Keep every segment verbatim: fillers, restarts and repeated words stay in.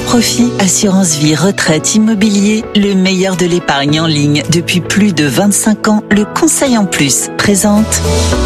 Profit, assurance vie, retraite, immobilier, le meilleur de l'épargne en ligne depuis plus de vingt-cinq ans. Le Conseil en Plus présente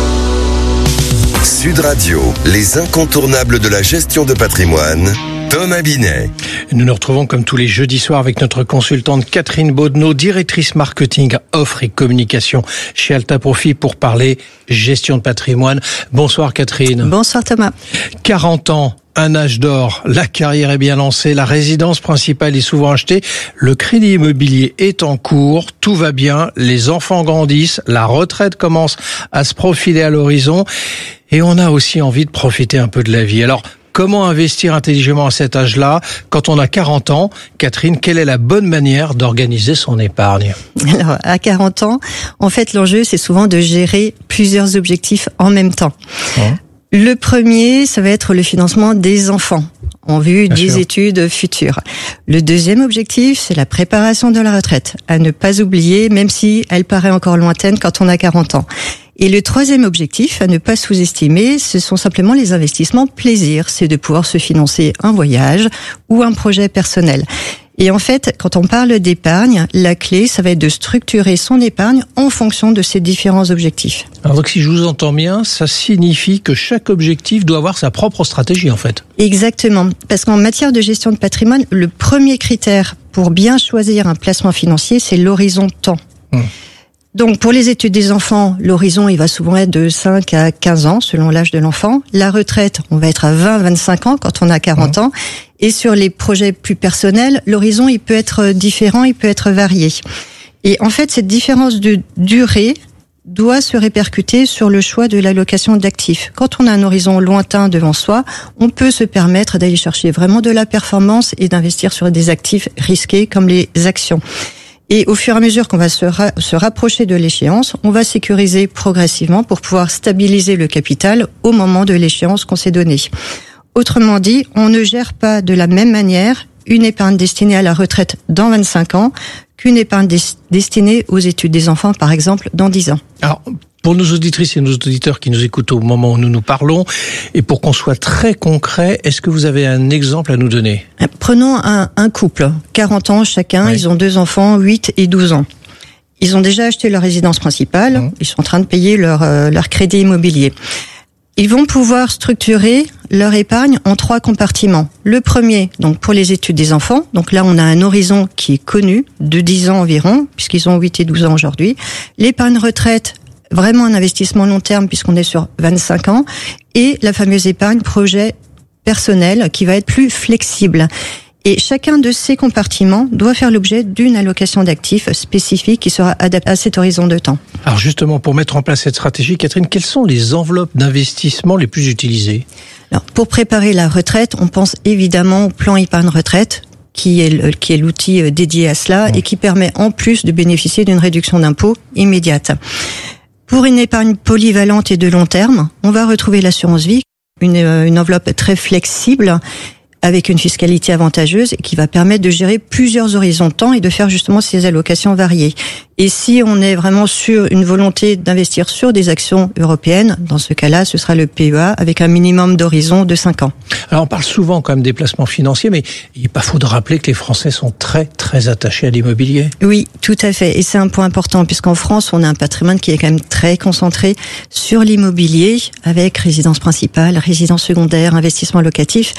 Sud Radio, les incontournables de la gestion de patrimoine. Thomas Binet. Nous nous retrouvons comme tous les jeudis soirs avec notre consultante Catherine Baudenot, directrice marketing, offre et communication chez Alta Profit pour parler gestion de patrimoine. Bonsoir Catherine. Bonsoir Thomas. quarante ans, un âge d'or, la carrière est bien lancée, la résidence principale est souvent achetée, le crédit immobilier est en cours, tout va bien, les enfants grandissent, la retraite commence à se profiler à l'horizon et on a aussi envie de profiter un peu de la vie. Alors, comment investir intelligemment à cet âge-là? Quand on a quarante ans, Catherine, quelle est la bonne manière d'organiser son épargne? Alors, à quarante ans, en fait, l'enjeu, c'est souvent de gérer plusieurs objectifs en même temps. Hein? Le premier, ça va être le financement des enfants en vue Bien des sûr. études futures. Le deuxième objectif, c'est la préparation de la retraite, à ne pas oublier, même si elle paraît encore lointaine quand on a quarante ans. Et le troisième objectif, à ne pas sous-estimer, ce sont simplement les investissements plaisir. C'est de pouvoir se financer un voyage ou un projet personnel. Et en fait, quand on parle d'épargne, la clé, ça va être de structurer son épargne en fonction de ces différents objectifs. Alors donc, si je vous entends bien, ça signifie que chaque objectif doit avoir sa propre stratégie, en fait. Exactement. Parce qu'en matière de gestion de patrimoine, le premier critère pour bien choisir un placement financier, c'est l'horizon temps. Hum. Donc, pour les études des enfants, l'horizon, il va souvent être de cinq à quinze ans, selon l'âge de l'enfant. La retraite, on va être à vingt à vingt-cinq ans quand on a quarante mmh. ans. Et sur les projets plus personnels, l'horizon, il peut être différent, il peut être varié. Et en fait, cette différence de durée doit se répercuter sur le choix de l'allocation d'actifs. Quand on a un horizon lointain devant soi, on peut se permettre d'aller chercher vraiment de la performance et d'investir sur des actifs risqués comme les actions. Et au fur et à mesure qu'on va se, ra- se rapprocher de l'échéance, on va sécuriser progressivement pour pouvoir stabiliser le capital au moment de l'échéance qu'on s'est donnée. Autrement dit, on ne gère pas de la même manière une épargne destinée à la retraite dans vingt-cinq ans qu'une épargne des- destinée aux études des enfants, par exemple, dans dix ans. Alors, pour nos auditrices et nos auditeurs qui nous écoutent au moment où nous nous parlons, et pour qu'on soit très concret, est-ce que vous avez un exemple à nous donner? Prenons un, un couple, quarante ans chacun, oui. Ils ont deux enfants, huit et douze ans. Ils ont déjà acheté leur résidence principale, mmh. Ils sont en train de payer leur, euh, leur crédit immobilier. Ils vont pouvoir structurer leur épargne en trois compartiments. Le premier, donc pour les études des enfants. Donc là, on a un horizon qui est connu, de dix ans environ, puisqu'ils ont huit et douze ans aujourd'hui. L'épargne retraite, vraiment un investissement long terme, puisqu'on est sur vingt-cinq ans. Et la fameuse épargne projet personnel, qui va être plus flexible. Et chacun de ces compartiments doit faire l'objet d'une allocation d'actifs spécifique qui sera adaptée à cet horizon de temps. Alors justement, pour mettre en place cette stratégie, Catherine, quelles sont les enveloppes d'investissement les plus utilisées? Alors, pour préparer la retraite, on pense évidemment au plan épargne retraite, qui est, le, qui est l'outil dédié à cela mmh. et qui permet en plus de bénéficier d'une réduction d'impôt immédiate. Pour une épargne polyvalente et de long terme, on va retrouver l'assurance vie, une, une enveloppe très flexible, avec une fiscalité avantageuse et qui va permettre de gérer plusieurs horizons de temps et de faire justement ces allocations variées. Et si on est vraiment sur une volonté d'investir sur des actions européennes, dans ce cas-là, ce sera le P E A avec un minimum d'horizon de cinq ans. Alors on parle souvent quand même des placements financiers, mais il n'est pas faux de rappeler que les Français sont très très attachés à l'immobilier. Oui, tout à fait. Et c'est un point important puisqu'en France, on a un patrimoine qui est quand même très concentré sur l'immobilier avec résidence principale, résidence secondaire, investissement locatif.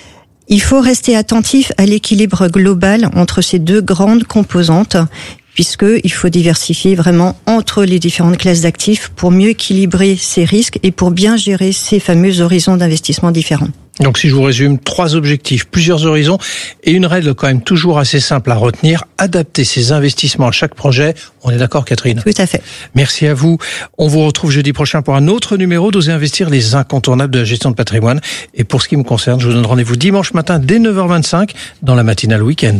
Il faut rester attentif à l'équilibre global entre ces deux grandes composantes, puisqu'il faut diversifier vraiment entre les différentes classes d'actifs pour mieux équilibrer ces risques et pour bien gérer ces fameux horizons d'investissement différents. Donc si je vous résume, trois objectifs, plusieurs horizons et une règle quand même toujours assez simple à retenir, adapter ses investissements à chaque projet. On est d'accord, Catherine? Tout à fait. Merci à vous. On vous retrouve jeudi prochain pour un autre numéro d'Oser Investir, les incontournables de la gestion de patrimoine. Et pour ce qui me concerne, je vous donne rendez-vous dimanche matin dès neuf heures vingt-cinq dans la matinale week-end.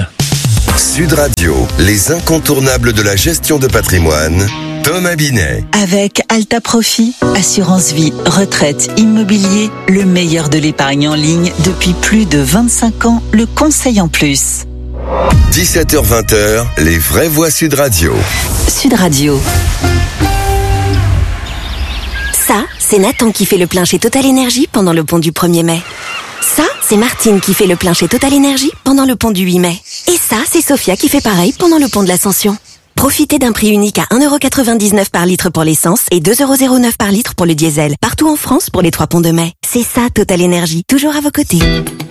Sud Radio, les incontournables de la gestion de patrimoine. Thomas Binet. Avec Alta Profit, assurance vie, retraite, immobilier, le meilleur de l'épargne en ligne depuis plus de vingt-cinq ans, le Conseil en Plus. dix-sept heures vingt, les vraies voix Sud Radio. Sud Radio. Ça, c'est Nathan qui fait le plein chez Total Énergie pendant le pont du premier mai. Ça, c'est Martine qui fait le plein chez Total Énergie pendant le pont du huit mai. Et ça, c'est Sophia qui fait pareil pendant le pont de l'Ascension. Profitez d'un prix unique à un euro quatre-vingt-dix-neuf par litre pour l'essence et deux euros zéro neuf par litre pour le diesel. Partout en France pour les trois ponts de mai. C'est ça, Total Énergie. Toujours à vos côtés.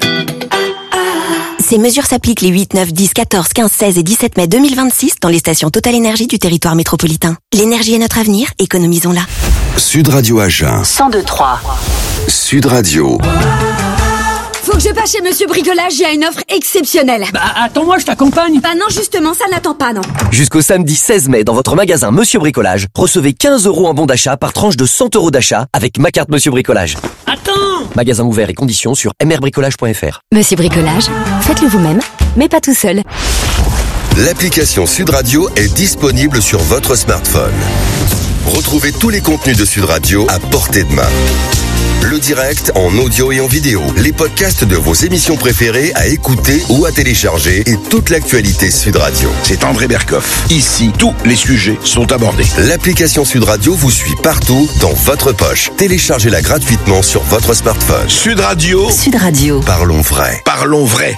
Ces mesures s'appliquent les huit, neuf, dix, quatorze, quinze, seize et dix-sept mai deux mille vingt-six dans les stations Total Énergie du territoire métropolitain. L'énergie est notre avenir, économisons-la. Sud Radio Agen. cent deux trois. Sud Radio. Faut que je passe chez Monsieur Bricolage, il y a une offre exceptionnelle. Bah attends-moi, je t'accompagne. Bah non, justement, ça n'attend pas, non. Jusqu'au samedi seize mai, dans votre magasin Monsieur Bricolage, recevez quinze euros en bon d'achat par tranche de cent euros d'achat avec ma carte Monsieur Bricolage. Attends! Magasin ouvert et conditions sur m r bricolage point f r. Monsieur Bricolage, faites-le vous-même, mais pas tout seul. L'application Sud Radio est disponible sur votre smartphone. Retrouvez tous les contenus de Sud Radio à portée de main. Le direct en audio et en vidéo, les podcasts de vos émissions préférées à écouter ou à télécharger et toute l'actualité Sud Radio. C'est André Berkoff. Ici, tous les sujets sont abordés. L'application Sud Radio vous suit partout dans votre poche. Téléchargez-la gratuitement sur votre smartphone. Sud Radio. Sud Radio. Parlons vrai. Parlons vrai.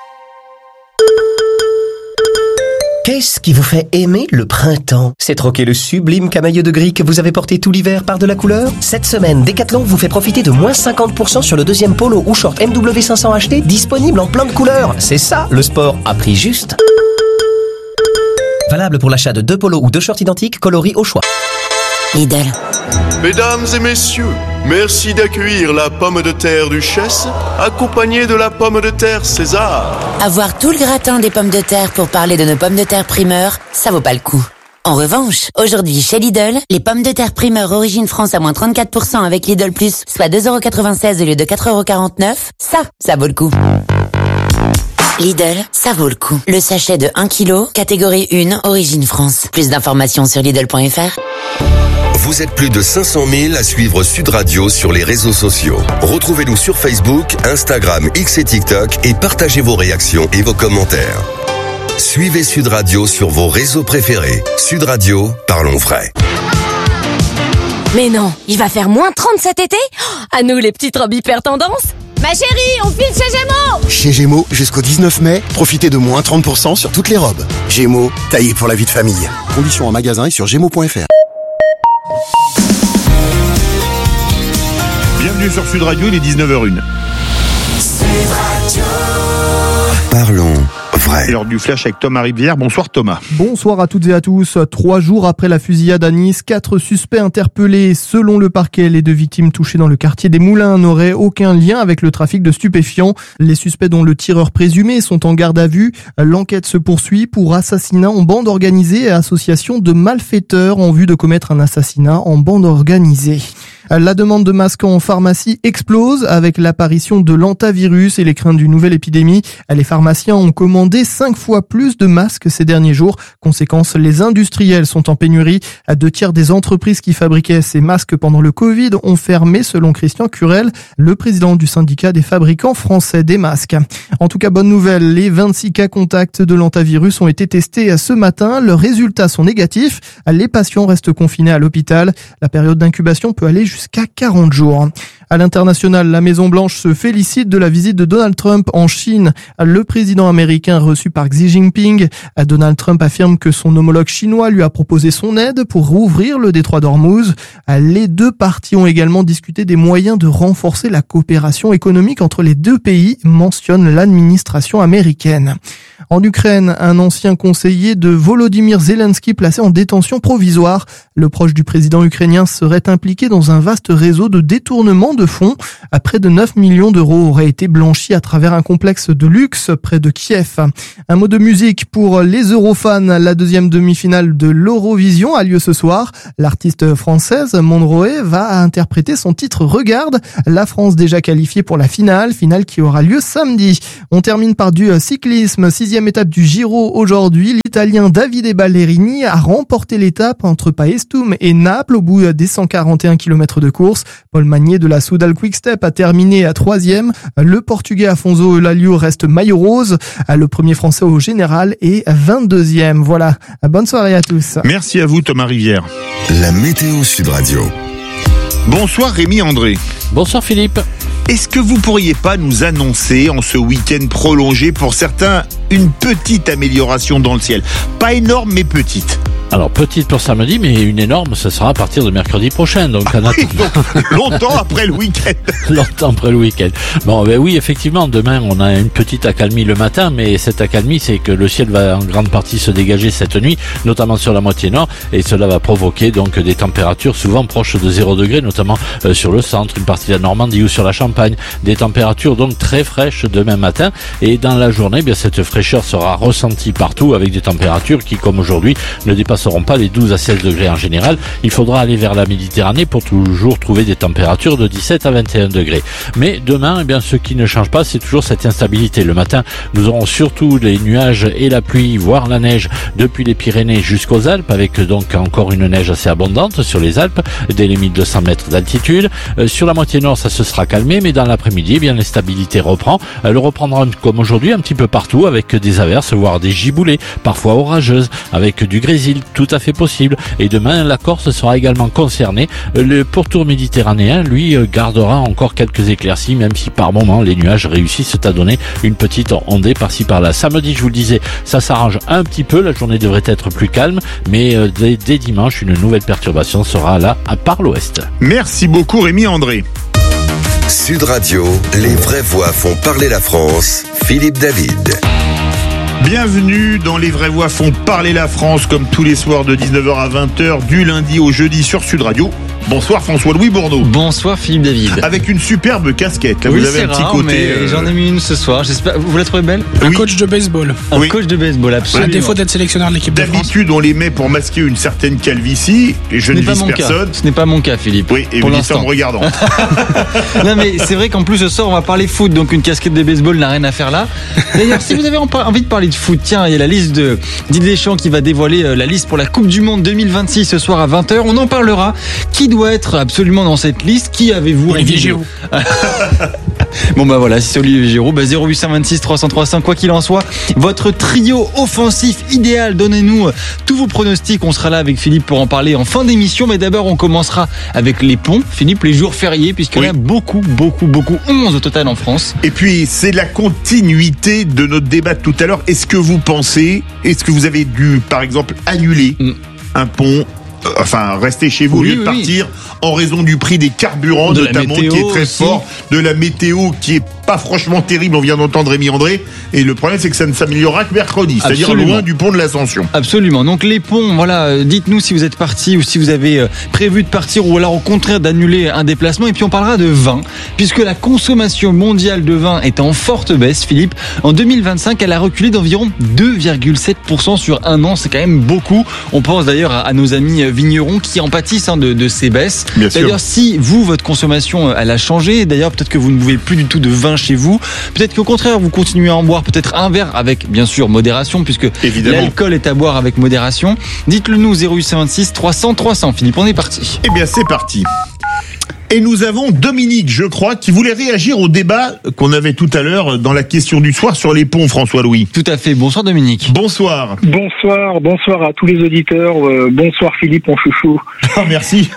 Qu'est-ce qui vous fait aimer le printemps? C'est troquer le sublime camailleux de gris que vous avez porté tout l'hiver par de la couleur? Cette semaine, Decathlon vous fait profiter de moins cinquante pour cent sur le deuxième polo ou short M W cinq cents H T disponible en plein de couleurs. C'est ça, le sport à prix juste. Valable pour l'achat de deux polos ou deux shorts identiques coloris au choix. Lidl. Mesdames et messieurs, merci d'accueillir la pomme de terre Duchesse, accompagnée de la pomme de terre César. Avoir tout le gratin des pommes de terre pour parler de nos pommes de terre primeur, ça vaut pas le coup. En revanche, aujourd'hui chez Lidl, les pommes de terre primeur origine France à moins trente-quatre pour cent avec Lidl Plus, soit deux euros quatre-vingt-seize au lieu de quatre euros quarante-neuf, ça, ça vaut le coup. Lidl, ça vaut le coup. Le sachet de un kilo, catégorie un, origine France. Plus d'informations sur Lidl point f r. Vous êtes plus de cinq cent mille à suivre Sud Radio sur les réseaux sociaux. Retrouvez-nous sur Facebook, Instagram, X et TikTok et partagez vos réactions et vos commentaires. Suivez Sud Radio sur vos réseaux préférés. Sud Radio, parlons vrai. Mais non, il va faire moins trente cet été? À nous les petites robes hyper tendance. Ma chérie, on file chez Gémeaux! Chez Gémeaux, jusqu'au dix-neuf mai, profitez de moins trente pour cent sur toutes les robes. Gémeaux, taillé pour la vie de famille. Conditions en magasin et sur gémeaux point f r. Bienvenue sur Sud Radio, il est dix-neuf heures une. Parlons vrai. C'est l'heure du flash avec Thomas Rivière. Bonsoir Thomas. Bonsoir à toutes et à tous. Trois jours après la fusillade à Nice, quatre suspects interpellés. Selon le parquet, les deux victimes touchées dans le quartier des Moulins n'auraient aucun lien avec le trafic de stupéfiants. Les suspects dont le tireur présumé sont en garde à vue. L'enquête se poursuit pour assassinat en bande organisée et association de malfaiteurs en vue de commettre un assassinat en bande organisée. La demande de masques en pharmacie explose avec l'apparition de l'hantavirus et les craintes d'une nouvelle épidémie. Les pharmaciens ont commandé cinq fois plus de masques ces derniers jours. Conséquence, les industriels sont en pénurie. Deux tiers des entreprises qui fabriquaient ces masques pendant le Covid ont fermé, selon Christian Curel, le président du syndicat des fabricants français des masques. En tout cas, bonne nouvelle, les vingt-six cas contacts de l'hantavirus ont été testés ce matin. Leurs résultats sont négatifs. Les patients restent confinés à l'hôpital. La période d'incubation peut aller jusqu'à quarante jours. À l'international, la Maison-Blanche se félicite de la visite de Donald Trump en Chine. Le président américain reçu par Xi Jinping. Donald Trump affirme que son homologue chinois lui a proposé son aide pour rouvrir le détroit d'Ormuz. Les deux parties ont également discuté des moyens de renforcer la coopération économique entre les deux pays, mentionne l'administration américaine. En Ukraine, un ancien conseiller de Volodymyr Zelensky placé en détention provisoire. Le proche du président ukrainien serait impliqué dans un vaste réseau de détournement de fonds. À près de neuf millions d'euros auraient été blanchis à travers un complexe de luxe près de Kiev. Un mot de musique pour les Eurofans. La deuxième demi-finale de l'Eurovision a lieu ce soir. L'artiste française Monroe va interpréter son titre Regarde. La France déjà qualifiée pour la finale, finale qui aura lieu samedi. On termine par du cyclisme. Sixième étape du Giro aujourd'hui. L'Italien Davide Ballerini a remporté l'étape entre Paestum et Naples au bout des cent quarante et un kilomètres de course. Paul Magnier de la Soudal Quick-Step a terminé à troisième. Le Portugais Afonso Eulaliu reste maillot rose. Le premier Français au général est vingt-deuxième. Voilà. Bonne soirée à tous. Merci à vous Thomas Rivière. La météo Sud Radio. Bonsoir Rémi André. Bonsoir Philippe. Est-ce que vous pourriez pas nous annoncer en ce week-end prolongé pour certains une petite amélioration dans le ciel? Pas énorme mais petite. Alors, petite pour samedi, mais une énorme, ce sera à partir de mercredi prochain. Donc, ah oui, donc longtemps après le week-end. Longtemps après le week-end. Bon, ben oui, effectivement, demain, on a une petite accalmie le matin, mais cette accalmie, c'est que le ciel va en grande partie se dégager cette nuit, notamment sur la moitié nord, et cela va provoquer donc des températures souvent proches de zéro degré, notamment euh, sur le centre, une partie de la Normandie ou sur la Champagne. Des températures donc très fraîches demain matin, et dans la journée, bien, cette fraîcheur sera ressentie partout avec des températures qui, comme aujourd'hui, ne dépassent seront pas les douze à seize degrés en général. Il faudra aller vers la Méditerranée pour toujours trouver des températures de dix-sept à vingt et un degrés. Mais demain, eh bien, ce qui ne change pas, c'est toujours cette instabilité. Le matin, nous aurons surtout les nuages et la pluie, voire la neige depuis les Pyrénées jusqu'aux Alpes, avec donc encore une neige assez abondante sur les Alpes, dès les mille deux cents mètres d'altitude. Euh, sur la moitié nord, ça se sera calmé, mais dans l'après-midi, eh bien, l'instabilité reprend. Elle reprendra comme aujourd'hui un petit peu partout, avec des averses, voire des giboulées, parfois orageuses, avec du grésil, tout à fait possible. Et demain, la Corse sera également concernée. Le pourtour méditerranéen, lui, gardera encore quelques éclaircies, même si par moments, les nuages réussissent à donner une petite ondée par-ci par-là. Samedi, je vous le disais, ça s'arrange un petit peu. La journée devrait être plus calme, mais dès, dès dimanche, une nouvelle perturbation sera là, à par l'ouest. Merci beaucoup, Rémi André. Sud Radio, les vraies voix font parler la France. Philippe David. Bienvenue dans Les Vraies Voix font parler la France, comme tous les soirs de dix-neuf heures à vingt heures, du lundi au jeudi sur Sud Radio. Bonsoir François-Louis Bourneau. Bonsoir Philippe David. Avec une superbe casquette. Là, oui, vous avez un petit rare, côté. Mais euh... j'en ai mis une ce soir. J'espère. Vous la trouvez belle? Un oui. coach de baseball. Un oui. coach de baseball, absolument. À défaut d'être sélectionneur de l'équipe de France. D'habitude, on les met pour masquer une certaine calvitie. Et je ne vise personne. Ce n'est pas mon cas, Philippe. Oui, et pour vous dites ça en me regardant. Non, mais c'est vrai qu'en plus ce soir, on va parler foot. Donc une casquette de baseball n'a rien à faire là. D'ailleurs, si vous avez envie de parler de foot, tiens, il y a la liste de Didier Deschamps qui va dévoiler la liste pour la Coupe du Monde deux mille vingt-six ce soir à vingt heures. On en parlera. Qui doit être absolument dans cette liste? Qui avez-vous envie? Olivier Giroud. Bon bah voilà, si c'est Olivier Giroud, bah zéro huit deux six trois zéro trois cinq, quoi qu'il en soit, votre trio offensif idéal. Donnez-nous tous vos pronostics. On sera là avec Philippe pour en parler en fin d'émission. Mais d'abord, on commencera avec les ponts, Philippe, les jours fériés, puisqu'il oui. y en a beaucoup, beaucoup, beaucoup, onze au total en France. Et puis, c'est la continuité de notre débat de tout à l'heure. Est-ce que vous pensez, est-ce que vous avez dû, par exemple, annuler mm. un pont? Enfin, rester chez vous oui, au lieu de partir oui. en raison du prix des carburants, de notamment, qui est très aussi. fort, de la météo qui est pas franchement terrible. On vient d'entendre Rémi André, et le problème c'est que ça ne s'améliorera que mercredi, c'est-à-dire Absolument. loin du pont de l'Ascension. Absolument. Donc les ponts, voilà, dites-nous si vous êtes parti ou si vous avez prévu de partir, ou alors au contraire d'annuler un déplacement. Et puis on parlera de vin, puisque la consommation mondiale de vin est en forte baisse, Philippe. En deux mille vingt-cinq, elle a reculé d'environ deux virgule sept pour cent sur un an. C'est quand même beaucoup. On pense d'ailleurs à nos amis vignerons qui en pâtissent hein, de, de ces baisses. Bien d'ailleurs, sûr. si vous, votre consommation, elle a changé, d'ailleurs peut-être que vous ne buvez plus du tout de vin chez vous, peut-être qu'au contraire vous continuez à en boire peut-être un verre avec bien sûr modération, puisque Évidemment. l'alcool est à boire avec modération. Dites-le nous, zéro huit deux six trois cents trois cents. Philippe, on est parti. Eh bien c'est parti. Et nous avons Dominique, je crois, qui voulait réagir au débat qu'on avait tout à l'heure dans la question du soir sur les ponts, François-Louis. Tout à fait. Bonsoir Dominique. Bonsoir. Bonsoir, bonsoir à tous les auditeurs. Euh, bonsoir Philippe, mon chouchou. Ah, merci.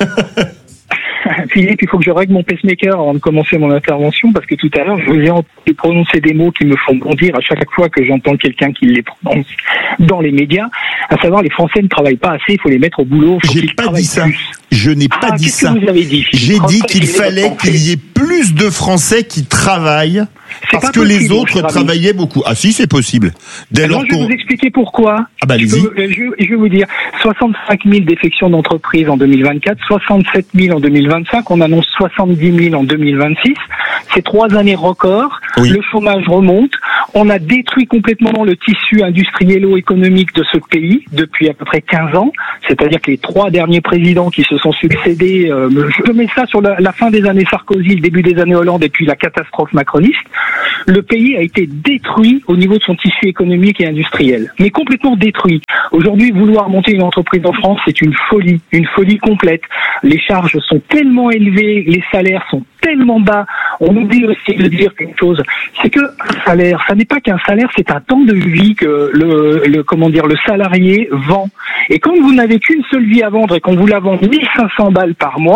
Philippe, il faut que je règle mon pacemaker avant de commencer mon intervention, parce que tout à l'heure, je vous ai entendu prononcer des mots qui me font bondir à chaque fois que j'entends quelqu'un qui les prononce dans les médias, à savoir les Français ne travaillent pas assez, il faut les mettre au boulot. J'ai pas dit ça. Plus. Je n'ai pas ah, dit qu'est-ce ça. Que vous avez dit, J'ai dit qu'il fallait qu'il y ait plus de Français qui travaillent. C'est parce que possible, les autres travaillaient beaucoup. Ah si, c'est possible. Dès Alors, je vais vous expliquer pourquoi. Ah bah allez-y. Je, je, je vais vous dire, soixante-cinq mille défections d'entreprises en deux mille vingt-quatre, soixante-sept mille en deux mille vingt-cinq, on annonce soixante-dix mille en deux mille vingt-six. C'est trois années records. Oui. Le chômage remonte. On a détruit complètement le tissu industriello-économique de ce pays depuis à peu près quinze ans. C'est-à-dire que les trois derniers présidents qui se sont succédés, euh, je mets ça sur la, la fin des années Sarkozy, le début des années Hollande et puis la catastrophe macroniste. Le pays a été détruit au niveau de son tissu économique et industriel, mais complètement détruit. Aujourd'hui, vouloir monter une entreprise en France, c'est une folie, une folie complète. Les charges sont tellement élevées, les salaires sont tellement bas. On oublie aussi de dire quelque chose, c'est que un salaire, ça n'est pas qu'un salaire, c'est un temps de vie que le, le comment dire, le salarié vend. Et quand vous n'avez qu'une seule vie à vendre et qu'on vous la vend mille cinq cents balles par mois,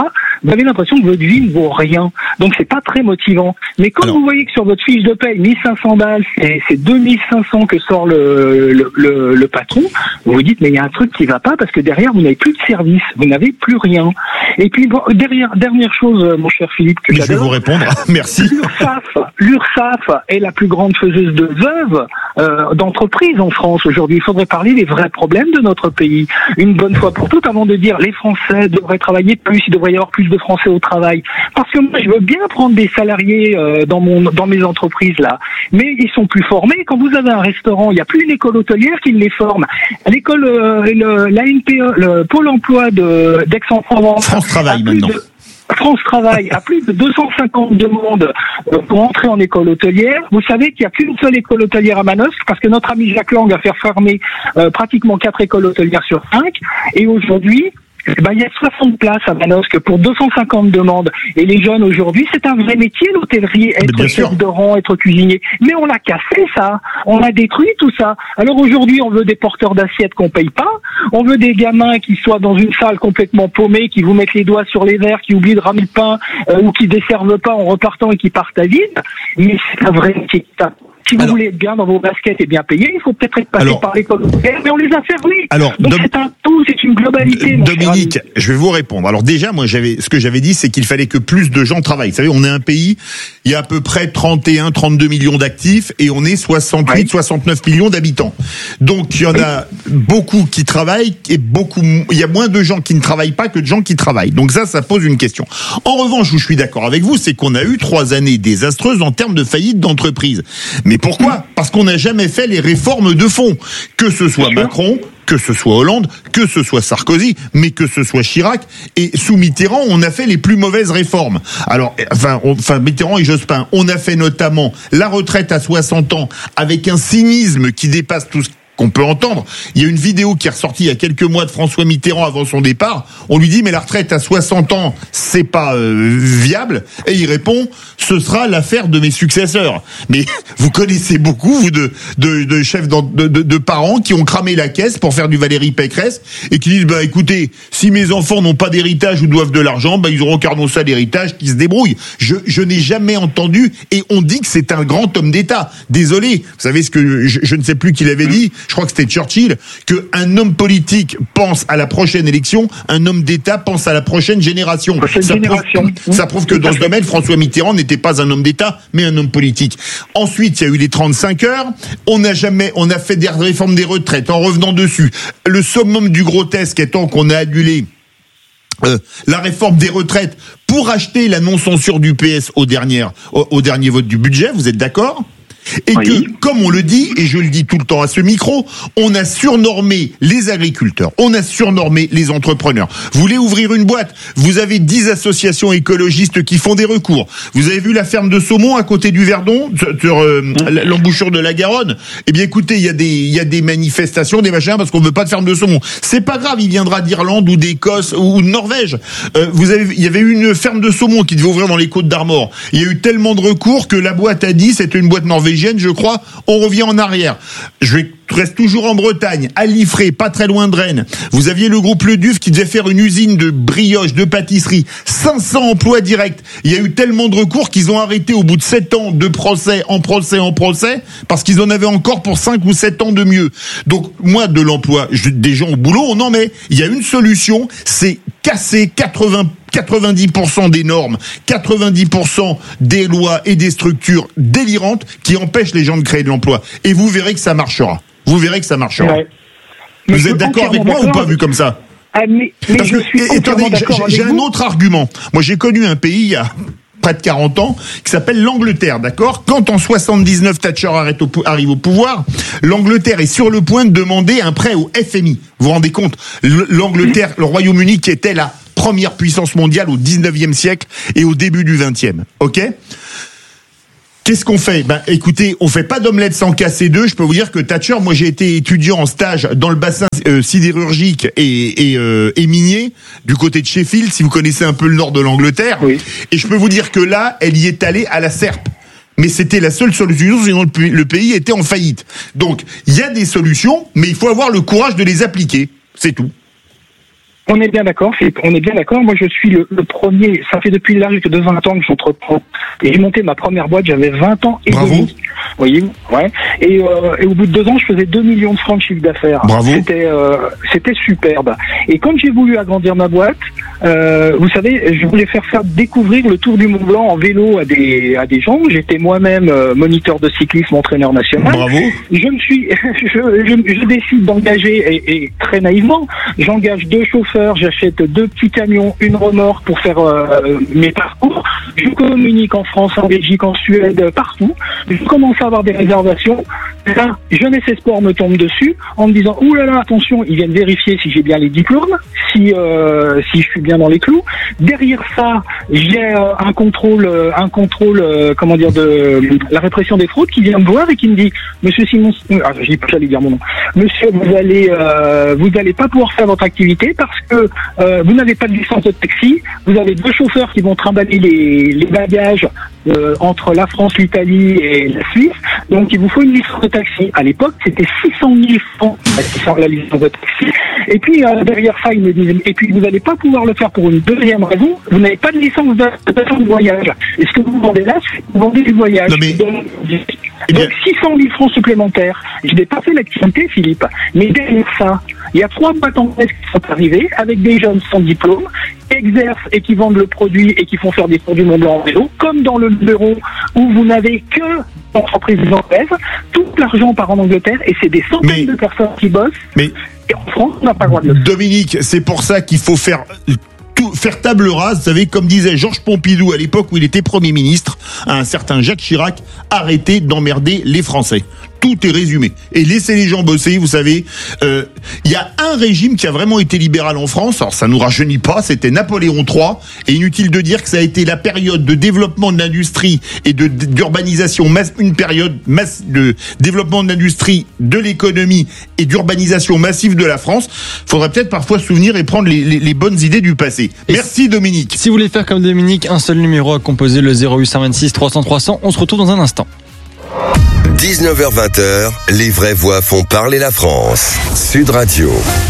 vous avez l'impression que votre vie ne vaut rien. Donc c'est pas très motivant. Mais quand Alors... vous voyez que sur votre fiche de paye, mille cinq cents balles, c'est, c'est deux mille cinq cents que sort le, le, le, le patron, vous vous dites mais il y a un truc qui va pas parce que derrière vous n'avez plus de service, vous n'avez plus rien. Et puis bon, derrière, dernière chose, mon cher Philippe, que je j'adore, vais vous répondre. Merci. L'URSSAF, l'URSSAF est la plus grande faiseuse de veuves euh, d'entreprises en France aujourd'hui. Il faudrait parler des vrais problèmes de notre pays une bonne fois pour toutes avant de dire les Français devraient travailler plus, il devrait y avoir plus de Français au travail. Parce que moi je veux bien prendre des salariés euh, dans mon dans mes entreprises là, mais ils sont plus formés. Quand vous avez un restaurant, il n'y a plus une école hôtelière qui les forme. L'école, euh, le, l'A N P E, le Pôle Emploi de d'Aix-en-Provence, France Travail maintenant. De, France Travail a plus de deux cent cinquante demandes pour entrer en école hôtelière. Vous savez qu'il n'y a qu'une seule école hôtelière à Manosque parce que notre ami Jacques Lang a fait fermer euh, pratiquement quatre écoles hôtelières sur cinq. Et aujourd'hui, ben, il y a soixante places à Manosque pour deux cent cinquante demandes. Et les jeunes aujourd'hui, c'est un vrai métier, l'hôtellerie, être chef de rang, être cuisinier. Mais on l'a cassé, ça. On a détruit tout ça. Alors aujourd'hui, on veut des porteurs d'assiettes qu'on paye pas. On veut des gamins qui soient dans une salle complètement paumés, qui vous mettent les doigts sur les verres, qui oublient de ramener le pain, euh, ou qui desservent pas en repartant et qui partent à vide. Mais c'est un vrai métier. Si vous alors, voulez être bien dans vos baskets et bien payé, il faut peut-être être passé alors, par l'école hôtelière, mais on les a fermés. Alors, Donc Dom- c'est un tout, c'est une globalité. Dominique, je vais vous répondre. Alors déjà, moi, j'avais, ce que j'avais dit, c'est qu'il fallait que plus de gens travaillent. Vous savez, on est un pays, il y a à peu près trente et un, trente-deux millions d'actifs et on est soixante-huit, oui. soixante-neuf millions d'habitants. Donc, il y en a beaucoup qui travaillent et beaucoup, il y a moins de gens qui ne travaillent pas que de gens qui travaillent. Donc ça, ça pose une question. En revanche, où je suis d'accord avec vous, c'est qu'on a eu trois années désastreuses en termes de faillite d'entreprise. Mais pourquoi ? Parce qu'on n'a jamais fait les réformes de fond. Que ce soit Macron, que ce soit Hollande, que ce soit Sarkozy, mais que ce soit Chirac. Et sous Mitterrand, on a fait les plus mauvaises réformes. Alors, enfin, on, enfin Mitterrand et Jospin, on a fait notamment la retraite à soixante ans avec un cynisme qui dépasse tout ce qu'on peut entendre. Il y a une vidéo qui est ressortie il y a quelques mois de François Mitterrand avant son départ. On lui dit mais la retraite à soixante ans, c'est pas euh, viable. Et il répond ce sera l'affaire de mes successeurs. Mais vous connaissez beaucoup vous de de, de chefs de, de, de parents qui ont cramé la caisse pour faire du Valérie Pécresse et qui disent bah écoutez si mes enfants n'ont pas d'héritage ou doivent de l'argent bah ils auront qu'à renoncer à l'héritage qui se débrouillent. Je je n'ai jamais entendu et on dit que c'est un grand homme d'État. Désolé, vous savez ce que je, je ne sais plus qui l'avait dit. Je crois que c'était Churchill, qu'un homme politique pense à la prochaine élection, un homme d'État pense à la prochaine génération. Prochaine ça, génération. Prouve, ça prouve que dans ce domaine, François Mitterrand n'était pas un homme d'État, mais un homme politique. Ensuite, il y a eu les trente-cinq heures. On n'a jamais, on a fait des réformes des retraites en revenant dessus. Le summum du grotesque étant qu'on a annulé Euh, la réforme des retraites pour acheter la non-censure du P S au dernier, au, au dernier vote du budget, vous êtes d'accord ? Et oui. que, comme on le dit, et je le dis tout le temps à ce micro, on a surnormé les agriculteurs, on a surnormé les entrepreneurs. Vous voulez ouvrir une boîte, vous avez dix associations écologistes qui font des recours. Vous avez vu la ferme de saumon à côté du Verdon, sur euh, l'embouchure de la Garonne. Eh bien, écoutez, il y a des, il y a des manifestations, des machins, parce qu'on veut pas de ferme de saumon. C'est pas grave, il viendra d'Irlande ou d'Écosse ou de Norvège. Euh, vous avez, il y avait eu une ferme de saumon qui devait ouvrir dans les Côtes d'Armor. Il y a eu tellement de recours que la boîte a dit, c'était une boîte norvégienne, je crois, on revient en arrière. Je reste toujours en Bretagne, à Liffré, pas très loin de Rennes. Vous aviez le groupe Le Duf qui devait faire une usine de brioche, de pâtisserie, cinq cents emplois directs. Il y a eu tellement de recours qu'ils ont arrêté au bout de sept ans de procès, en procès, en procès, parce qu'ils en avaient encore pour cinq ou sept ans de mieux. Donc, moi, de l'emploi, je, des gens au boulot, on en met. Il y a une solution, c'est casser quatre-vingts quatre-vingt-dix pour cent des normes, quatre-vingt-dix pour cent des lois et des structures délirantes qui empêchent les gens de créer de l'emploi. Et vous verrez que ça marchera. Vous verrez que ça marchera. Ouais. Vous êtes d'accord avec moi ou pas, vu comme ça ? Ah, mais, mais Parce je que, suis et, attendez, j'ai, j'ai un vous. autre argument. Moi, j'ai connu un pays il y a près de quarante ans qui s'appelle l'Angleterre, d'accord ? Quand en soixante-dix-neuf Thatcher arrive au pouvoir, l'Angleterre est sur le point de demander un prêt au F M I. Vous vous rendez compte ? L'Angleterre, le Royaume-Uni qui était la première puissance mondiale au dix-neuvième siècle et au début du vingtième. Ok ? Qu'est-ce qu'on fait ? Ben, écoutez, on fait pas d'omelette sans casser deux. Je peux vous dire que Thatcher, moi j'ai été étudiant en stage dans le bassin euh, sidérurgique et, et, euh, et minier du côté de Sheffield, si vous connaissez un peu le nord de l'Angleterre. Oui. Et je peux vous dire que là, elle y est allée à la serpe. Mais c'était la seule solution, sinon le pays était en faillite. Donc, il y a des solutions, mais il faut avoir le courage de les appliquer. C'est tout. On est bien d'accord, c'est, on est bien d'accord. Moi, je suis le, le premier. Ça fait depuis l'âge de vingt ans que j'entreprends. Et j'ai monté ma première boîte, j'avais vingt ans et Bravo. demi. Voyez, ouais. Et, euh, et au bout de deux ans, je faisais deux millions de francs de chiffre d'affaires. Bravo. C'était, euh, c'était superbe. Et quand j'ai voulu agrandir ma boîte, euh, vous savez, je voulais faire faire découvrir le Tour du Mont Blanc en vélo à des à des gens. J'étais moi-même euh, moniteur de cyclisme, entraîneur national. Bravo. Je me suis, je, je, je décide d'engager et, et très naïvement, j'engage deux chauffeurs, j'achète deux petits camions, une remorque pour faire euh, mes parcours. Je communique en France, en Belgique, en Suède, partout. Je commence à avoir des réservations. Là, Jeunesse et Sport me tombe dessus en me disant ouh là là, attention, ils viennent vérifier si j'ai bien les diplômes, si euh, si je suis bien dans les clous. Derrière ça, j'ai euh, un contrôle, euh, un contrôle, euh, comment dire, de la répression des fraudes qui vient me voir et qui me dit Monsieur Simon, ah, j'ai pas j'allais dire mon nom. Monsieur, vous allez euh, vous allez pas pouvoir faire votre activité parce que euh, vous n'avez pas de licence de taxi. Vous avez deux chauffeurs qui vont trimballer les, les bagages euh, entre la France, l'Italie et la Suisse. Donc il vous faut une licence de taxi. À l'époque, c'était six cent mille francs la licence de taxi. Et puis euh, derrière ça, ils me disent et puis vous n'allez pas pouvoir le faire pour une deuxième raison. Vous n'avez pas de licence de, de voyage. Et ce que vous vendez là, c'est que vous vendez du voyage. Non, mais... Donc, donc six cent mille francs supplémentaires. Je n'ai pas fait l'activité, Philippe. Mais derrière ça, il y a trois boîtes anglaises qui sont arrivées avec des jeunes sans diplôme, qui exercent et qui vendent le produit et qui font faire des tours du Mont Blanc en vélo, comme dans le numéro où vous n'avez que d'entreprises anglaises, tout l'argent part en Angleterre et c'est des centaines mais, de personnes qui bossent. Mais et en France, on n'a pas le droit de le faire. Dominique, c'est pour ça qu'il faut faire tout, faire table rase, vous savez, comme disait Georges Pompidou à l'époque où il était Premier ministre, à un certain Jacques Chirac, arrêtez d'emmerder les Français. Tout est résumé. Et laissez les gens bosser, vous savez. Il euh, y a un régime qui a vraiment été libéral en France, alors ça nous rajeunit pas, c'était Napoléon trois, et inutile de dire que ça a été la période de développement de l'industrie et de d'urbanisation, une période mass, de développement de l'industrie, de l'économie et d'urbanisation massive de la France. Faudrait peut-être parfois se souvenir et prendre les, les, les bonnes idées du passé. Et Merci Dominique. Si vous voulez faire comme Dominique, un seul numéro à composer, le zéro huit cent vingt-six trois cents trois cents. On se retrouve dans un instant. dix-neuf heures vingt, les vraies voix font parler la France. Sud Radio.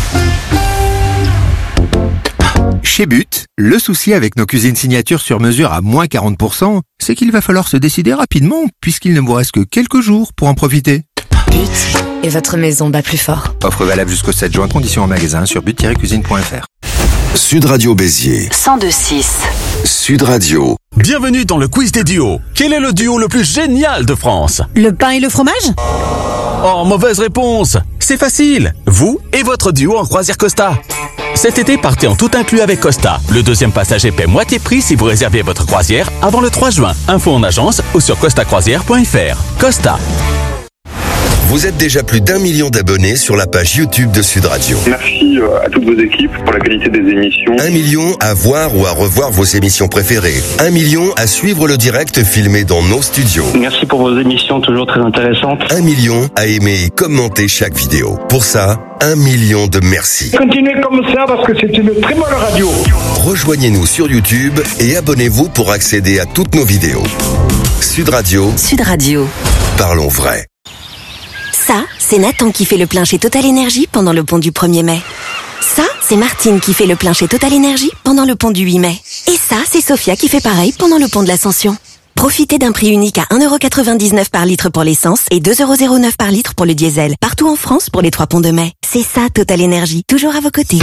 Chez But, le souci avec nos cuisines signatures sur mesure à moins quarante pour cent, c'est qu'il va falloir se décider rapidement, puisqu'il ne vous reste que quelques jours pour en profiter. But et votre maison bat plus fort. Offre valable jusqu'au sept juin, conditions en magasin sur but tiret cuisine point f r. Sud Radio Béziers. cent deux six. Sud Radio. Bienvenue dans le quiz des duos. Quel est le duo le plus génial de France? Le pain et le fromage? Oh, mauvaise réponse. C'est facile. Vous et votre duo en croisière Costa. Cet été, partez en tout inclus avec Costa. Le deuxième passager paie moitié prix si vous réservez votre croisière avant le trois juin. Info en agence ou sur costa croisière point f r. Costa. Vous êtes déjà plus d'un million d'abonnés sur la page YouTube de Sud Radio. Merci à toutes vos équipes pour la qualité des émissions. Un million à voir ou à revoir vos émissions préférées. Un million à suivre le direct filmé dans nos studios. Merci pour vos émissions toujours très intéressantes. Un million à aimer et commenter chaque vidéo. Pour ça, un million de merci. Continuez comme ça parce que c'est une très bonne radio. Rejoignez-nous sur YouTube et abonnez-vous pour accéder à toutes nos vidéos. Sud Radio. Sud Radio. Parlons vrai. Ça, c'est Nathan qui fait le plein chez Total Énergie pendant le pont du premier mai. Ça, c'est Martine qui fait le plein chez Total Énergie pendant le pont du huit mai. Et ça, c'est Sophia qui fait pareil pendant le pont de l'Ascension. Profitez d'un prix unique à un euro quatre-vingt-dix-neuf par litre pour l'essence et deux euros zéro neuf par litre pour le diesel. Partout en France pour les trois ponts de mai. C'est ça, Total Énergie. Toujours à vos côtés.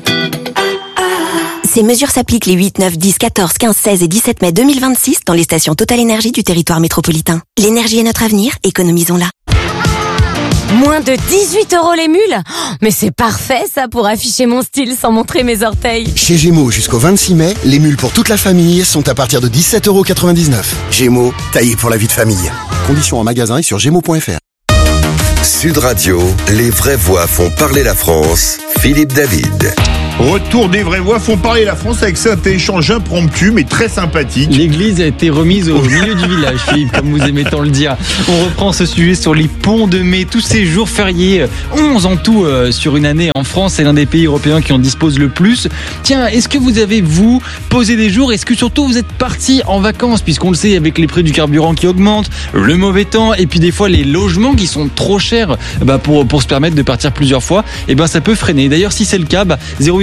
Ces mesures s'appliquent les huit, neuf, dix, quatorze, quinze, seize et dix-sept mai deux mille vingt-six dans les stations Total Énergie du territoire métropolitain. L'énergie est notre avenir, économisons-la. Moins de dix-huit euros les mules? Mais c'est parfait ça pour afficher mon style sans montrer mes orteils. Chez Gémeaux jusqu'au vingt-six mai, les mules pour toute la famille sont à partir de dix-sept euros quatre-vingt-dix-neuf. Gémeaux, taillé pour la vie de famille. Conditions en magasin et sur gémeaux point f r. Sud Radio, les vraies voix font parler la France. Philippe David. Retour des vraies voix font parler la France avec cet échange impromptu mais très sympathique. L'église a été remise au milieu du village, Philippe, comme vous aimez tant le dire. On reprend ce sujet sur les ponts de mai, tous ces jours fériés, onze en tout euh, sur une année en France. C'est l'un des pays européens qui en dispose le plus. Tiens, est-ce que vous avez, vous, posé des jours? Est-ce que surtout vous êtes partis en vacances? Puisqu'on le sait, avec les prix du carburant qui augmentent, le mauvais temps, et puis des fois les logements qui sont trop chers bah, pour, pour se permettre de partir plusieurs fois, et ben ça peut freiner. D'ailleurs, si c'est le cas, bah, zéro huit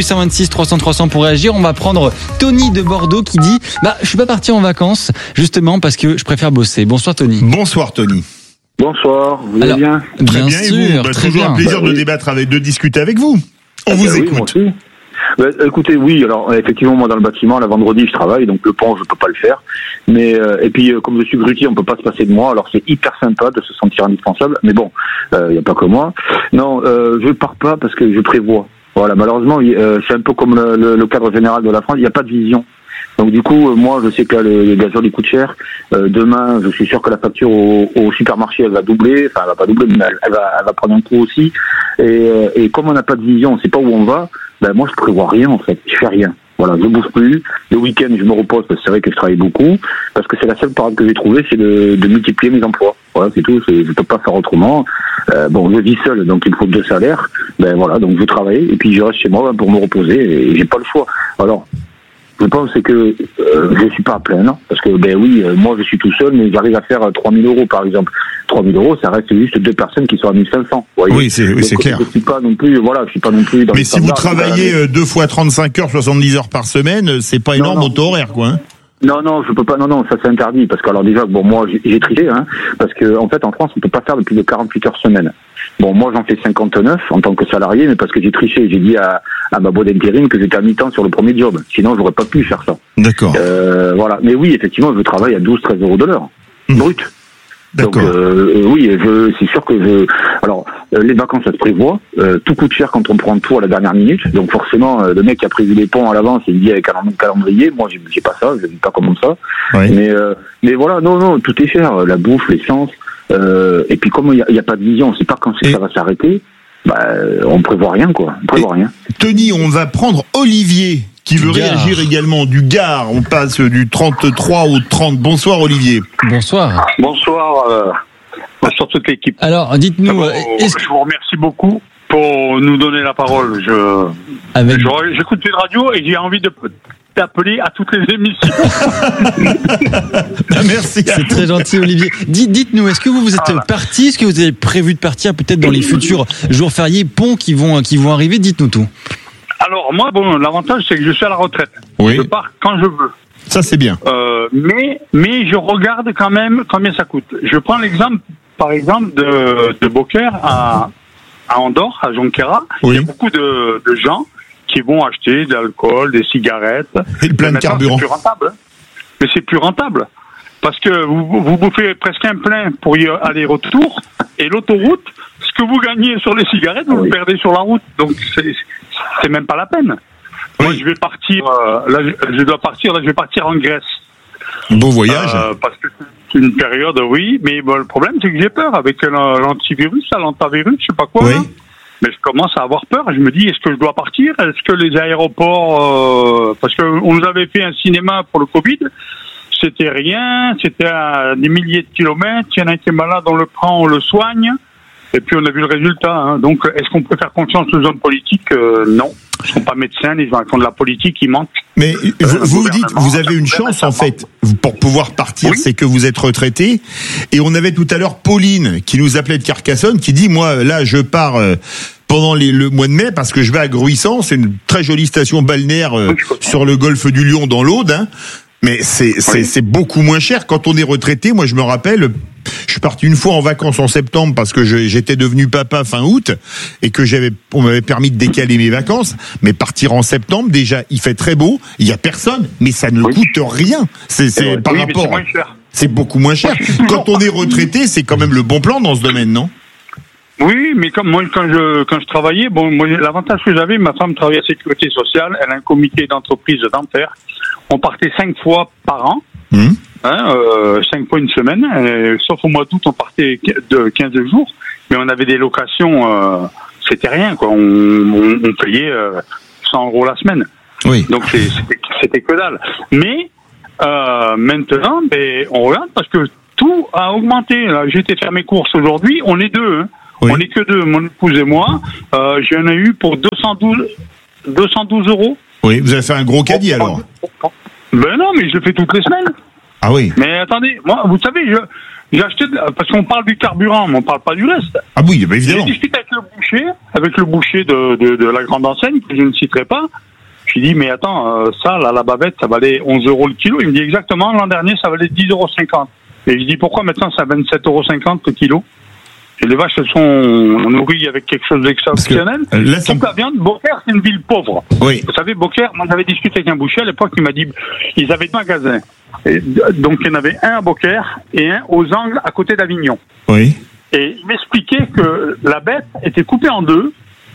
huit un six trois cents trois cents pour réagir. On va prendre Tony de Bordeaux qui dit bah je suis pas parti en vacances justement parce que je préfère bosser. Bonsoir Tony. Bonsoir Tony. Bonsoir, vous allez Alors, bien? Très bien bien, sûr, et vous bah, très toujours bien. un plaisir Bah, de oui. débattre avec, de discuter avec vous. On Ah, vous bah oui, écoute. moi aussi. Bah, écoutez, oui, alors effectivement, moi dans le bâtiment, la vendredi, je travaille, donc le pont, je peux pas le faire. Mais euh, et puis, euh, comme je suis grutier, on peut pas se passer de moi. Alors c'est hyper sympa de se sentir indispensable. Mais bon, il euh, y a pas que moi. Non, euh, je pars pas parce que je prévois. Voilà, malheureusement, y- euh, c'est un peu comme le, le, le cadre général de la France. Il n'y a pas de vision. Donc du coup, euh, moi, je sais que là, le, le gazole il coûte cher. Euh, demain, je suis sûr que la facture au, au supermarché, elle va doubler. Enfin, elle va pas doubler, mais elle, elle va, elle va prendre un coup aussi. Et, euh, et comme on n'a pas de vision, on sait pas où on va. Ben moi, je prévois rien en fait. Je fais rien. Voilà, je bouge plus. Le week-end, je me repose parce que c'est vrai que je travaille beaucoup. Parce que c'est la seule parade que j'ai trouvée, c'est de, de multiplier mes emplois. Voilà, c'est tout. C'est, je peux pas faire autrement. Euh, bon, je vis seul, donc il me faut deux salaires. Ben voilà, donc je travaille et puis je reste chez moi pour me reposer et j'ai pas le choix. Alors. Je pense que euh, je suis pas à plaindre parce que ben oui, euh, moi je suis tout seul, mais j'arrive à faire euh, trois mille euros par exemple. trois mille euros, ça reste juste deux personnes qui sont à mille cinq cents. Vous voyez. Oui, c'est, oui, Donc, c'est clair. Je suis pas non plus, voilà, je suis pas non plus dans Mais les si vous standards, travaillez voilà. euh, deux fois trente-cinq heures, soixante-dix heures par semaine, euh, c'est pas énorme non. au taux horaire, quoi. Hein. Non, non, je peux pas. Non, non, ça c'est interdit parce que alors déjà, bon, moi j'ai, j'ai triché, hein, parce que en fait en France on peut pas faire de plus de quarante-huit heures semaine. Bon, moi j'en fais cinquante-neuf en tant que salarié, mais parce que j'ai triché, j'ai dit à, à ma boîte d'intérim que j'étais à mi-temps sur le premier job. Sinon, j'aurais pas pu faire ça. D'accord. Euh, voilà. Mais oui, effectivement, je travaille à douze treize euros de l'heure, Mmh. brut. Donc euh, oui, je, c'est sûr que je. Alors euh, les vacances ça se prévoit. Euh, tout coûte cher quand on prend tout à la dernière minute. Donc forcément, euh, le mec qui a prévu les ponts à l'avance, il me dit avec un calendrier. Moi, j'ai, j'ai pas ça. Je dis pas comment ça. Oui. Mais euh, mais voilà, non non, tout est cher. La bouffe, l'essence. Euh, et puis comme il y a, il y a pas de vision, on sait pas quand c'est que ça va s'arrêter. Bah, on prévoit rien quoi. On prévoit rien. Tony, on va prendre Olivier qui veut Du Gard. réagir également du Gard. On passe du trente-trois au trente. Bonsoir Olivier. Bonsoir. Bonsoir. Euh, bonsoir toute l'équipe. Alors, dites-nous. D'abord, euh, est-ce que- je vous remercie beaucoup pour nous donner la parole. Je, Avec- je- j'écoute une radio et j'ai envie de d'appeler à toutes les émissions. Merci. C'est très gentil, Olivier. Dites, dites-nous, est-ce que vous, vous êtes Voilà. parti? Est-ce que vous avez prévu de partir peut-être dans les futurs jours fériés, ponts qui vont, qui vont arriver? Dites-nous tout. Alors moi, bon, l'avantage c'est que je suis à la retraite. Oui. Je pars quand je veux. Ça c'est bien. Euh, mais mais je regarde quand même combien ça coûte. Je prends l'exemple, par exemple, de, de Beaucaire à, à Andorre, à Jonquera. Oui. Il y a beaucoup de, de gens qui vont acheter de l'alcool, des cigarettes. Et le plein de Maintenant, carburant. C'est plus rentable. hein. Mais c'est plus rentable. Parce que vous, vous bouffez presque un plein pour y aller-retour. Et l'autoroute, ce que vous gagnez sur les cigarettes, vous le perdez sur la route. Donc c'est c'est même pas la peine. Moi, je vais partir. euh, là, je, je dois partir. Là, je vais partir en Grèce. Beau voyage. Euh, parce que c'est une période, oui. Mais bon, le problème, c'est que j'ai peur avec l'an- l'antivirus, là, l'antavirus, je sais pas quoi. Oui. là. Mais je commence à avoir peur. Je me dis, est-ce que je dois partir? Est-ce que les aéroports, euh, parce que on nous avait fait un cinéma pour le Covid, c'était rien, c'était à des milliers de kilomètres. Il y en a qui est malade, on le prend, on le soigne. Et puis on a vu le résultat. Hein. Donc, est-ce qu'on peut faire confiance aux hommes politiques? euh, Non. Ils sont pas médecins, les gens qui font de la politique, ils mentent. Mais Euh, vous, le vous vous dites, gouvernement, vous avez le une chance en gouvernement. fait pour pouvoir partir, c'est que vous êtes retraité. Et on avait tout à l'heure Pauline qui nous appelait de Carcassonne, qui dit moi là je pars euh, pendant les- le mois de mai parce que je vais à Gruissant, c'est une très jolie station balnéaire euh, sur le golfe du Lion dans l'Aude. Hein. Mais c'est c'est c'est beaucoup moins cher quand on est retraité. Moi je me rappelle, je suis parti une fois en vacances en septembre parce que je- j'étais devenu papa fin août et que j'avais, on m'avait permis de décaler mes vacances. Mais partir en septembre, déjà, il fait très beau, il y a personne, mais ça ne coûte rien. C'est, c'est vrai. par Oui, mais rapport. c'est moins cher. C'est beaucoup moins cher. Quand on est retraité, c'est quand même le bon plan dans ce domaine, non? Oui, mais comme moi, quand je quand je travaillais, bon, moi, l'avantage que j'avais, ma femme travaillait à la sécurité sociale, elle a un comité d'entreprise dentaire. On partait cinq fois par an, Mmh. hein, euh, cinq fois une semaine, euh, sauf au mois d'août, on partait de quinze jours, mais on avait des locations, euh, c'était rien, quoi. On, on, on payait euh, cent euros la semaine. Oui. Donc c'est- c'était c'était que dalle. Mais euh, maintenant, ben, on regarde parce que tout a augmenté. Là, j'ai été faire mes courses aujourd'hui, on est deux. Hein. Oui. On est que deux, mon épouse et moi. Euh, j'en ai eu pour deux cent douze, deux cent douze euros. Oui, vous avez fait un gros caddie alors. Ben non, mais je le fais toutes les semaines. Ah oui. Mais attendez, moi, vous savez, je, j'ai acheté, de- parce qu'on parle du carburant, mais on parle pas du reste. Ah oui, bah évidemment. J'ai discuté avec le boucher boucher, avec le boucher de, de, de la grande enseigne, que je ne citerai pas. Je lui dis, mais attends, euh, ça, là, la bavette, ça valait onze euros le kilo. Il me dit exactement, l'an dernier, ça valait dix euros cinquante. Et je dis, pourquoi maintenant, ça vingt-sept euros cinquante le kilo? Et les vaches, elles sont nourries avec quelque chose d'exceptionnel. Là, toute la viande, Beaucaire, c'est une ville pauvre. Oui. Vous savez, Beaucaire, moi, j'avais discuté avec un boucher à l'époque, il m'a dit, ils avaient deux magasins. Et, donc, il y en avait un à Beaucaire et un aux Angles, à côté d'Avignon. Oui. Et il m'expliquait que la bête était coupée en deux.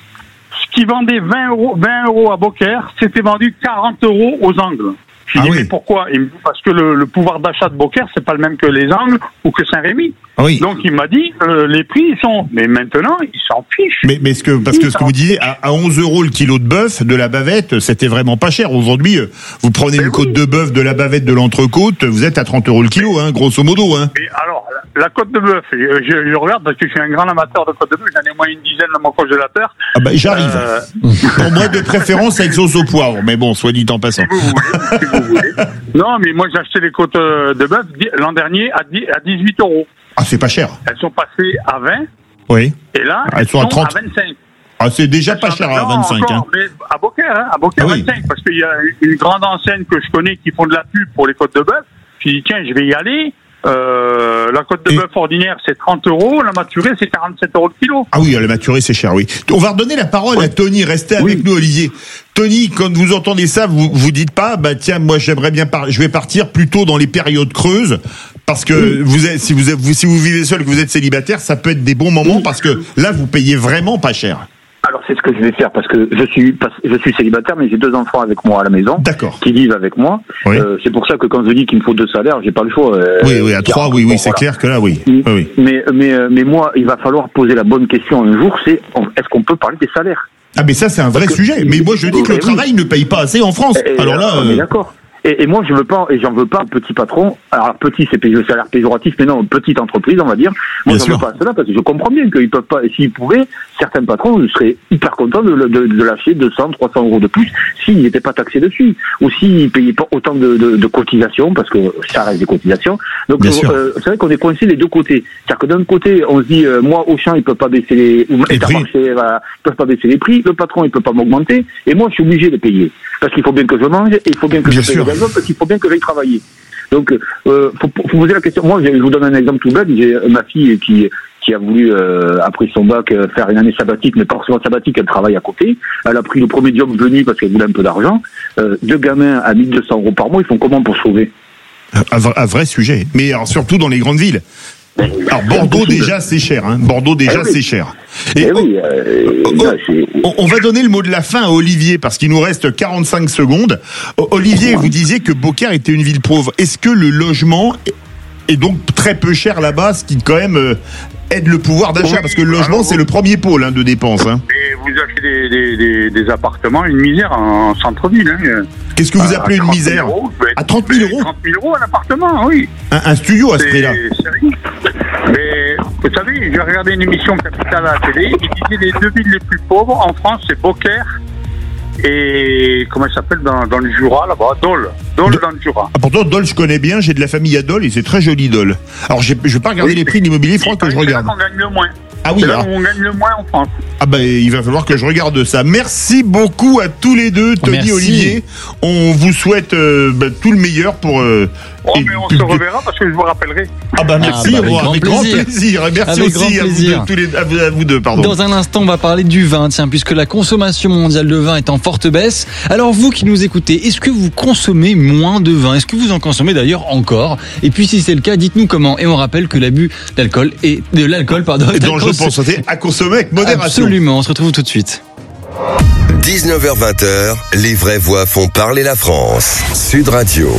Ce qui vendait vingt euros, vingt euros à Beaucaire, c'était vendu quarante euros aux Angles. Je lui ah dis, oui. mais pourquoi? Il me dit, parce que le, le pouvoir d'achat de Beaucaire, c'est pas le même que les Angles ou que Saint-Rémy. Ah oui. Donc, il m'a dit, euh, les prix, ils sont, mais maintenant, ils s'en fichent. Mais, mais ce que, parce que ce que vous disiez, à, à onze euros le kilo de bœuf, de la bavette, c'était vraiment pas cher. Aujourd'hui, euh, vous prenez mais une oui. côte de bœuf, de la bavette, de l'entrecôte, vous êtes à trente euros le kilo, hein, grosso modo, hein. Et alors, la, la côte de bœuf, je, je regarde parce que je suis un grand amateur de côte de bœuf, j'en ai au moins une dizaine dans mon congélateur. Ah bah, j'arrive. Euh... Pour moi, de préférence avec sauce au poivre, mais bon, soit dit en passant. Si vous voulez, si vous voulez. Non, mais moi, j'ai acheté les côtes de bœuf l'an dernier à dix-huit euros. Ah, c'est pas cher. Elles sont passées à vingt. Oui. Et là, elles, elles sont, sont à trente. à vingt-cinq. Ah, c'est déjà pas cher à vingt-cinq. Encore, hein. Mais à Beaucaire, hein, à Beaucaire ah, oui. vingt-cinq, parce qu'il y a une grande enseigne que je connais qui font de la pub pour les côtes de bœuf. Je dis, tiens, je vais y aller. Euh, la côte de bœuf ordinaire, c'est trente euros. La maturée, c'est quarante-sept euros le kilo. Ah oui, la maturée, c'est cher, oui. On va redonner la parole oui. à Tony. Restez oui. avec nous, Olivier. Tony, quand vous entendez ça, vous vous dites pas, bah tiens, moi j'aimerais bien, par... je vais partir plutôt dans les périodes creuses, parce que oui. vous êtes, si vous, vous si vous vivez seul, que vous êtes célibataire, ça peut être des bons moments, oui. parce que là, vous payez vraiment pas cher. Alors c'est ce que je vais faire parce que je suis je suis célibataire mais j'ai deux enfants avec moi à la maison. D'accord. Qui vivent avec moi. Oui. Euh, c'est pour ça que quand je dis qu'il me faut deux salaires, j'ai pas le choix. Euh, oui oui à trois oui oui c'est voilà. clair que là oui. oui, oui. Mais mais mais moi il va falloir poser la bonne question un jour, c'est est-ce qu'on peut parler des salaires? Ah mais ça c'est un vrai que, sujet. Mais moi je dis que le travail oui. ne paye pas assez en France. Et, alors là. Euh... D'accord. Et, et moi, je veux pas, et j'en veux pas un petit patron. Alors, petit, c'est le salaire péjoratif, mais non, petite entreprise, on va dire. Moi, j'en veux pas cela parce que je comprends bien qu'ils peuvent pas, s'ils pouvaient, certains patrons seraient hyper contents de, de, de lâcher deux cents, trois cents euros de plus s'ils n'étaient pas taxés dessus. Ou s'ils payaient pas autant de, de, de cotisations, parce que ça reste des cotisations. Donc, euh, c'est vrai qu'on est coincé les deux côtés. C'est-à-dire que d'un côté, on se dit, euh, moi, Auchan, ils peuvent pas baisser les, ou Intermarché, voilà, ils peuvent pas baisser les prix, le patron, il peut pas m'augmenter, et moi, je suis obligé de payer. Parce qu'il faut bien que je mange, et il faut bien que bien je paye sûr. les gazons, parce qu'il faut bien que j'aille travailler. Donc, euh, faut, faut poser la question. Moi, je vous donne un exemple tout bête. J'ai ma fille qui qui a voulu, euh, après son bac, faire une année sabbatique, mais pas forcément sabbatique, elle travaille à côté. Elle a pris le premier job venu parce qu'elle voulait un peu d'argent. Euh, deux gamins à mille deux cents euros par mois, ils font comment pour sauver? Un, un vrai sujet. Mais alors, surtout dans les grandes villes. Alors Bordeaux déjà c'est cher, hein. Bordeaux déjà eh oui. c'est cher. Et eh oui, euh, on, là, on, on va donner le mot de la fin à Olivier parce qu'il nous reste quarante-cinq secondes. Olivier, vous disiez que Beaucaire était une ville pauvre. Est-ce que le logement est donc très peu cher là-bas, ce qui quand même euh, aide le pouvoir d'achat oui, parce que le logement alors, c'est le premier pôle hein, de dépenses. Hein. Et vous achetez des, des, des, des appartements, une misère en centre-ville. Hein. Qu'est-ce que vous appelez une misère? euros, À trente mille euros trente mille euros un appartement, oui. Un, un studio à ce prix-là. Mais vous savez, j'ai regardé une émission Capitale à la télé, il disait les deux villes les plus pauvres en France, c'est Beaucaire et comment ça s'appelle dans, dans le Jura là-bas, Dole. Dole dans le Jura. Ah, pourtant, Dole, je connais bien, j'ai de la famille à Dole et c'est très joli Dole. Alors, je vais pas regarder oui, les prix de l'immobilier, il faudra que je regarde. C'est là qu'on gagne le moins. Ah oui, c'est là alors. où on gagne le moins en France. Ah bah il va falloir que je regarde ça. Merci beaucoup à tous les deux, Tony, Merci. Olivier. On vous souhaite euh, bah, tout le meilleur pour. Euh, oh, mais on se reverra parce que je vous rappellerai. Ah bah merci, ah bah, avec, grand, avec grand plaisir. Et merci avec aussi à vous, deux, tous les, à, vous, à vous deux. Pardon. Dans un instant, on va parler du vin, tiens, puisque la consommation mondiale de vin est en forte baisse. Alors vous qui nous écoutez, est-ce que vous consommez moins de vin? Est-ce que vous en consommez d'ailleurs encore? Et puis si c'est le cas, dites-nous comment. Et on rappelle que l'abus d'alcool et de l'alcool, pardon, est dangereux pour la santé, à consommer avec modération. Absolument, on se retrouve tout de suite. dix-neuf heures vingt, les vraies voix font parler la France. Sud Radio.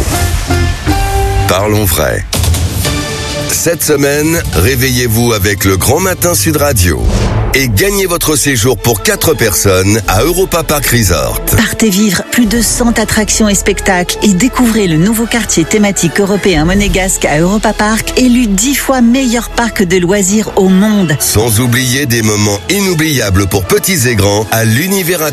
Parlons vrai. Cette semaine, réveillez-vous avec le Grand Matin Sud Radio et gagnez votre séjour pour quatre personnes à Europa Park Resort. Partez vivre plus de cent attractions et spectacles et découvrez le nouveau quartier thématique européen monégasque à Europa Park, élu dix fois meilleur parc de loisirs au monde. Sans oublier des moments inoubliables pour petits et grands à l'univers